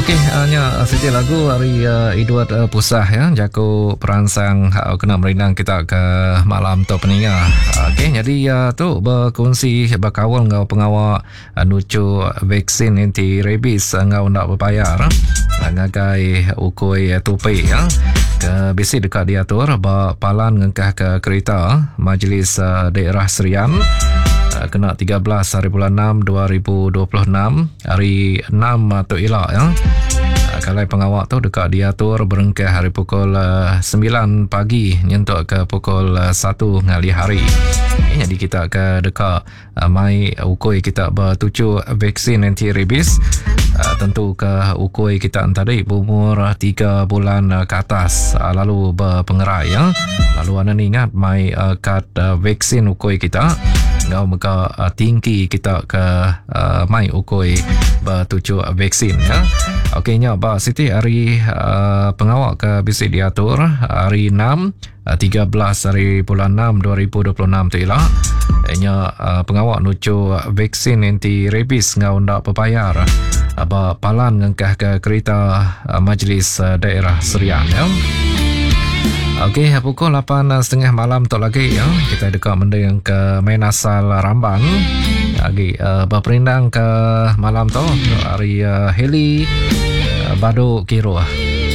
Okey, hanya setiap lagu hari Edward Pusah ya, jago perangsang kena merindang kita ke malam tu peninga. Okey, jadi tu berkongsi berkawal ngau pengawal nucu vaksin anti rabies ngau nak berbayar. Ngagai ukui tupi ya. Ke bisi dekat diatur palan ngengkah ke kereta Majlis Daerah Serian kena 13 hari bulan 6 2026 hari 6 tu elok ya. Kalau pengawal tu dekat diatur berengkah hari pukul 9 pagi nyentuk ke pukul 1 ngali hari. Jadi kita ke dekat mai ukui kita bertuju vaksin anti rabies. Tentu ke ukui kita tadi berumur 3 bulan ke atas lalu berpengerai ya. Lalu anda ingat mai kad vaksin ukui kita ngau muka tinggi kita ke mai ukui bertuju vaksin ya. Okeynya ba Siti hari pengawal ke bisi diatur hari 6 13 hari bulan 6 2026 tu ialah nya pengawal nucu vaksin anti rabies ngau ndak berbayar ba palan ngengkah ke kereta Majlis Daerah Serian ya. Okey, pukul 8.30 malam tu lagi ya. Kita dekat benda yang ke main asal Ramban. Lagi berperindang ke malam tu hari Heli Badu Kiro.